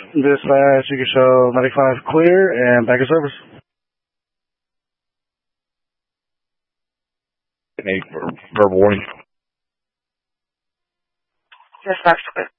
Dispatch, you can show 95 clear and back in service. Any verbal warning? Dispatch clear.